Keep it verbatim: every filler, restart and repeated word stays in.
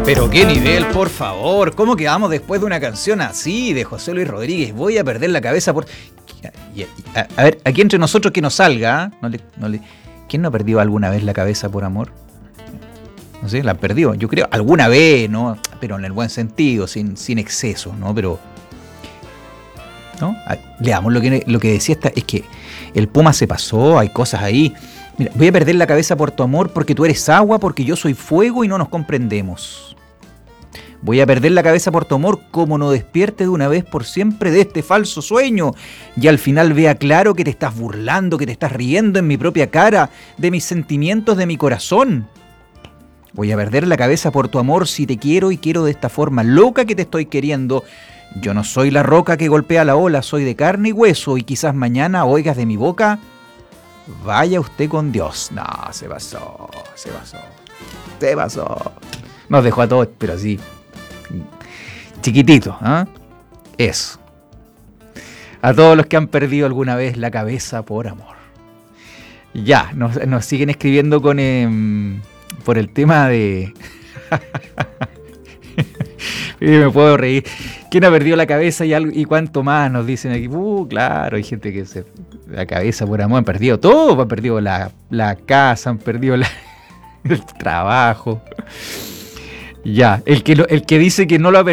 Pero qué nivel, por favor. ¿Cómo quedamos después de una canción así de José Luis Rodríguez? Voy a perder la cabeza por... A, a, a ver, aquí entre nosotros que nos salga, ¿eh? no le, no le... ¿Quién no ha perdido alguna vez la cabeza por amor? No sé, la han perdido. Yo creo, alguna vez, ¿no? Pero en el buen sentido, sin, sin exceso, ¿no? Pero... ¿no? Leamos lo que, lo que decía esta, es que el Puma se pasó, hay cosas ahí. Mira, voy a perder la cabeza por tu amor porque tú eres agua, porque yo soy fuego y no nos comprendemos. Voy a perder la cabeza por tu amor como no despierte de una vez por siempre de este falso sueño y al final vea claro que te estás burlando, que te estás riendo en mi propia cara, de mis sentimientos, de mi corazón. Voy a perder la cabeza por tu amor si te quiero y quiero de esta forma loca que te estoy queriendo. Yo no soy la roca que golpea la ola, soy de carne y hueso y quizás mañana oigas de mi boca, vaya usted con Dios. No, se pasó, se pasó, se pasó. Nos dejó a todos, pero así, chiquitito, ¿eh? Eso. A todos los que han perdido alguna vez la cabeza por amor. Ya, nos, nos siguen escribiendo con eh, por el tema de... Me puedo reír. ¿Quién ha perdido la cabeza y, algo, y cuánto más? Nos dicen aquí. Uh, claro, hay gente que se... La cabeza por amor, han perdido todo. Han perdido la, la casa, han perdido la, el trabajo. Ya, el que, lo, el que dice que no lo ha perdido